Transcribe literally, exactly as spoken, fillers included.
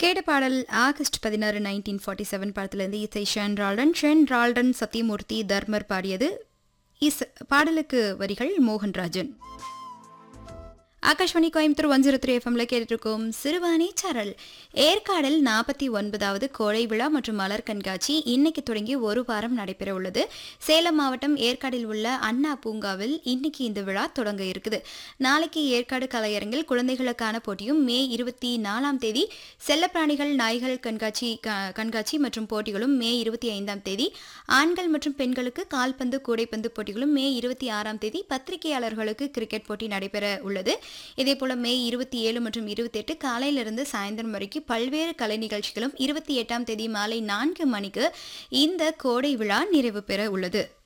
கேட்ட பாடல் ஆகஸ்ட் பதினாறு நைன்டீன் ஃபார்ட்டி செவன் படத்திலிருந்து இசை ஷென் ரால்டன் ஷென் ரால்டன் சத்யமூர்த்தி தர்மர் பாடியது. இஸ் பாடலுக்கு வரிகள் Mohanrajan. Akashvani Coimbatore one zero three எஃப்எம்ல கேட்டிருக்கும் சிறுவாணி சரல். ஏற்காடில் நாற்பத்தி ஒன்பதாவது கோடை விழா மற்றும் மலர் கண்காட்சி இன்னைக்கு தொடங்கி ஒரு வாரம் நடைபெற உள்ளது. சேலம் மாவட்டம் ஏற்காடில் உள்ள அண்ணா பூங்காவில் இன்னைக்கு இந்த விழா தொடங்க இருக்குது. நாளைக்கு ஏற்காடு கலையரங்கில் குழந்தைகளுக்கான போட்டியும், மே இருபத்தி நாலாம் தேதி செல்லப்பிராணிகள் நாய்கள் கண்காட்சி கண்காட்சி மற்றும் போட்டிகளும், மே இருபத்தி ஐந்தாம் தேதி ஆண்கள் மற்றும் பெண்களுக்கு கால்பந்து கூடைப்பந்து போட்டிகளும், மே இருபத்தி ஆறாம் தேதி பத்திரிகையாளர்களுக்கு கிரிக்கெட் போட்டி நடைபெற உள்ளது. இதேபோல மே இருபத்தி ஏழு மற்றும் இருபத்தி எட்டு காலையிலிருந்து சாயந்தரம் வரைக்கும் பல்வேறு கலை நிகழ்ச்சிகளும், இருபத்தி எட்டாம் தேதி மாலை நான்கு மணிக்கு இந்த கோடை விழா நிறைவு பெற உள்ளது.